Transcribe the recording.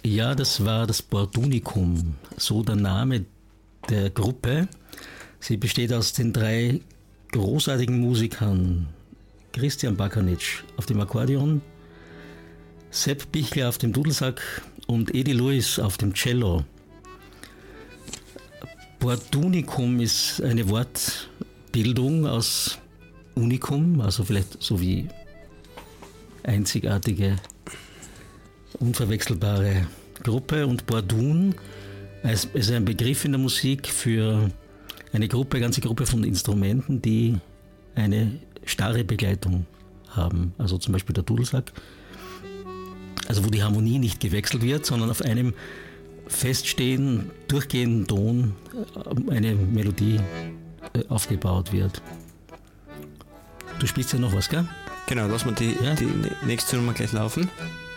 Ja, das war das Bordunikum, so der Name der Gruppe. Sie besteht aus den 3 großartigen Musikern: Christian Bakanic auf dem Akkordeon, Sepp Bichler auf dem Dudelsack und Edi Lewis auf dem Cello. Bordunikum ist eine Wortbildung aus Unikum, also vielleicht so wie einzigartige, unverwechselbare Gruppe, und Bordun ist ein Begriff in der Musik für eine ganze Gruppe von Instrumenten, die eine starre Begleitung haben. Also zum Beispiel der Dudelsack, also wo die Harmonie nicht gewechselt wird, sondern auf einem feststehenden, durchgehenden Ton eine Melodie aufgebaut wird. Du spielst ja noch was, gell? Genau, lass mal die nächste Nummer gleich laufen.